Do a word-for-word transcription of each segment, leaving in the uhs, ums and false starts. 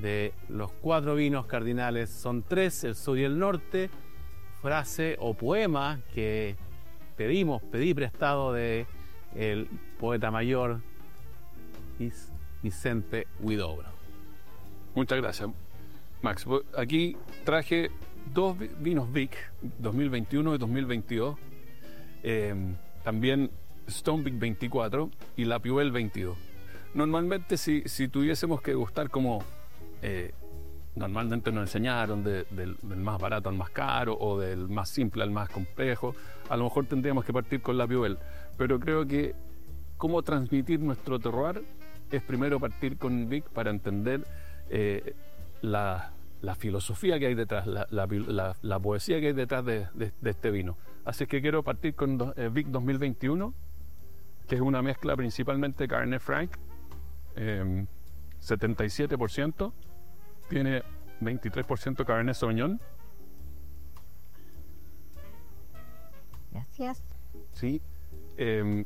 de los cuatro vinos cardinales. Son tres, el sur y el norte. Frase o poema que pedimos, pedí prestado de el poeta mayor Vicente Huidobro. Muchas gracias, Max. Aquí traje dos vinos Vic, dos mil veintiuno y dos mil veintidós. Eh, también Stone Vic veinticuatro y La Puyol veintidós. Normalmente, si, si tuviésemos que gustar como eh, normalmente nos enseñaron de, del, del más barato al más caro o del más simple al más complejo, a lo mejor tendríamos que partir con La Puyol. Pero creo que cómo transmitir nuestro terroir es primero partir con Vic para entender eh, la, la filosofía que hay detrás, la, la, la, la poesía que hay detrás de, de, de este vino. Así que quiero partir con do, eh, Vic dos mil veintiuno, que es una mezcla principalmente Cabernet Franc, eh, setenta y siete por ciento, tiene veintitrés por ciento Cabernet Sauvignon. Gracias. Sí. Eh,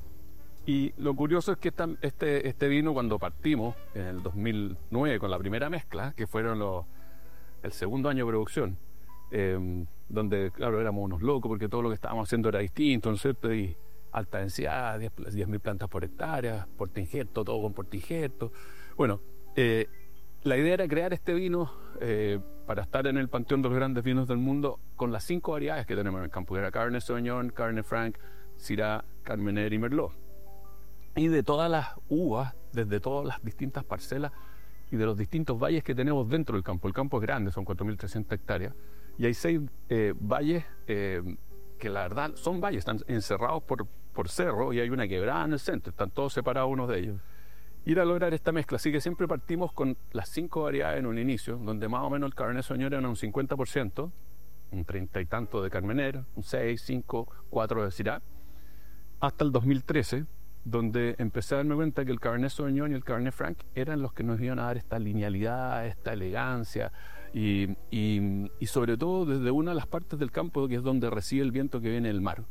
y lo curioso es que esta, este, este vino, cuando partimos en el dos mil nueve con la primera mezcla, que fueron los, el segundo año de producción, eh, donde, claro, éramos unos locos porque todo lo que estábamos haciendo era distinto, ¿no es cierto? Y alta densidad, diez mil plantas por hectárea, portainjerto, todo con portainjerto. Bueno, eh, la idea era crear este vino eh, para estar en el panteón de los grandes vinos del mundo con las cinco variedades que tenemos en el campo, que era Cabernet Sauvignon, Cabernet Franc, Syrah, Carmener y Merlot. Y de todas las uvas, desde todas las distintas parcelas y de los distintos valles que tenemos dentro del campo. El campo es grande, son cuatro mil trescientas hectáreas, y hay seis eh, valles eh, que la verdad son valles, están encerrados por, por cerro, y hay una quebrada en el centro, están todos separados unos de ellos. Ir a lograr esta mezcla, así que siempre partimos con las cinco variedades en un inicio, donde más o menos el Cabernet Sauvignon era un cincuenta por ciento, un treinta y tanto de Carmener, un seis, cinco, cuatro de Syrah, hasta el dos mil trece, donde empecé a darme cuenta que el Cabernet Sauvignon y el Cabernet Franc eran los que nos iban a dar esta linealidad, esta elegancia, y, y, y sobre todo desde una de las partes del campo que es donde recibe el viento que viene del mar,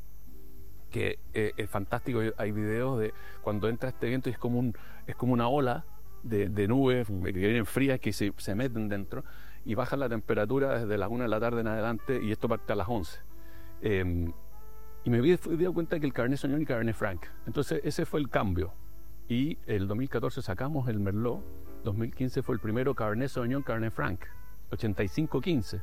que eh, es fantástico. Hay videos de cuando entra este viento y es como, un, es como una ola de, de nubes que vienen frías que se, se meten dentro y bajan la temperatura desde las una de la tarde en adelante, y esto parte a las once. Eh, Y me di cuenta que el Cabernet Sauvignon y Cabernet Franc. Entonces ese fue el cambio. Y el dos mil catorce sacamos el Merlot. dos mil quince fue el primero Cabernet Sauvignon, Cabernet Franc. ochenta y cinco quince.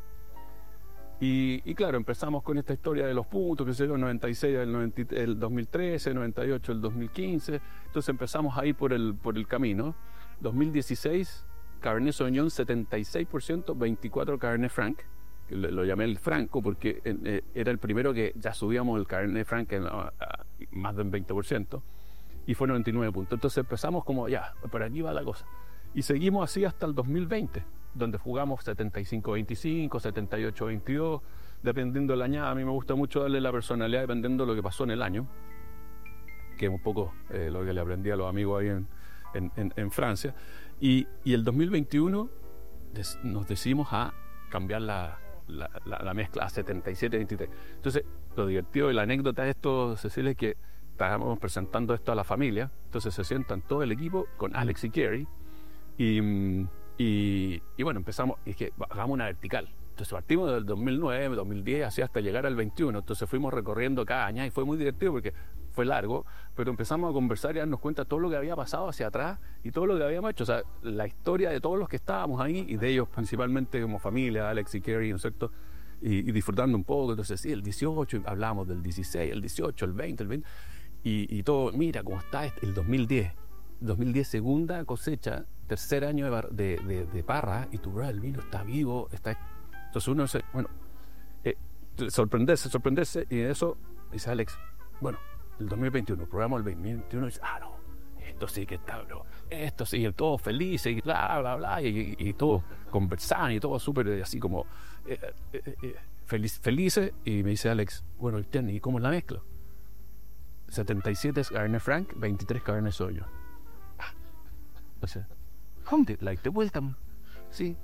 Y, y claro, empezamos con esta historia de los puntos, que se dio el noventa y seis, el, noventa, el dos mil trece, noventa y ocho, el dos mil quince. Entonces empezamos ahí por el, por el camino. dos mil dieciséis, Cabernet Sauvignon setenta y seis por ciento, veinticuatro Cabernet Franc. Lo, lo llamé el Franco porque eh, era el primero que ya subíamos el Cabernet Franc en, a, a, más del veinte por ciento, y fue noventa y nueve puntos. Entonces empezamos como ya, por aquí va la cosa, y seguimos así hasta el dos mil veinte, donde jugamos setenta y cinco veinticinco, setenta y ocho veintidós, dependiendo de la añada. A mí me gusta mucho darle la personalidad dependiendo de lo que pasó en el año, que es un poco eh, lo que le aprendí a los amigos ahí en, en, en, en Francia. Y, y el dos mil veintiuno des, nos decidimos a cambiar la La, la, la mezcla a setenta y siete veintitrés. Entonces, lo divertido y la anécdota de esto, Cecilia, es que estábamos presentando esto a la familia. Entonces se sientan todo el equipo con Alex y Kerry, y, y, y bueno, empezamos, y es que hagamos una vertical. Entonces partimos del dos mil nueve, dos mil diez, así hasta llegar al veintiuno. Entonces fuimos recorriendo cada año y fue muy divertido porque fue largo, pero empezamos a conversar y a darnos cuenta de todo lo que había pasado hacia atrás y todo lo que habíamos hecho. O sea, la historia de todos los que estábamos ahí, y de ellos principalmente como familia, Alex y Kerry, ¿no es cierto? Y, y disfrutando un poco. Entonces sí, el dieciocho, hablábamos del dieciséis, el dieciocho, el veinte, el veinte, y, y todo, mira cómo está este, el dos mil diez. dos mil diez, segunda cosecha, tercer año de, de, de, de parra, y tu bro, el vino está vivo, está... Entonces uno dice, bueno, eh, sorprenderse, sorprenderse, y de eso dice Alex, bueno, el dos mil veintiuno, probamos el dos mil veintiuno, y dice, ah, no, esto sí que está, bro, esto sí, todos felices, y bla, bla, bla, y, y, y todo conversando, y todo súper así como eh, eh, eh, feliz, felices, y me dice Alex, bueno, ¿y cómo es la mezcla? setenta y siete es Cabernet Franc, veintitrés Cabernet Sauvignon. Ah, o sea, ¿dónde? Like, de vuelta, sí.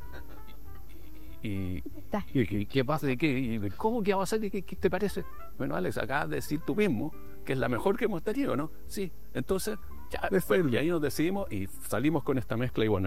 Y, y, y ¿qué pasa? ¿Qué, ¿Cómo que va a ser? ¿Qué, ¿Qué te parece? Bueno, Alex, acabas de decir tú mismo que es la mejor que hemos tenido, ¿no? Sí, entonces ya después, y ahí nos decidimos y salimos con esta mezcla, y bueno,